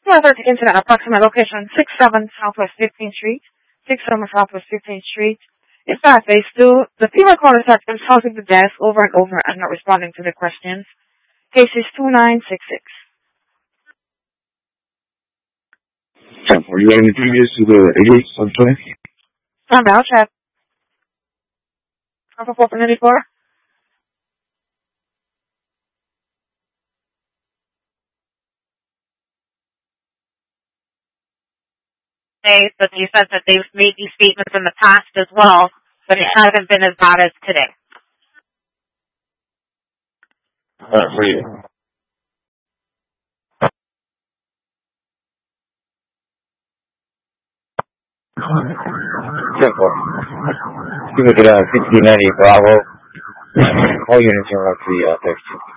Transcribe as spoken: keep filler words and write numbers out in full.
Further to into the approximate location, six seven Southwest fifteenth Street, six seven Southwest fifteenth Street. It's that phase two. The female caller starts insulting the desk over and over and not responding to the questions. Case is two nine six six. Were you having previous to the eighty-eight on twenty? I'm out, chat. Alpha four ninety-four. But you said that they've made these statements in the past as well, but it hasn't been as bad as today. Uh, for you. Simple. You look at uh, sixteen ninety Bravo. All units are up to the uh, thirteen.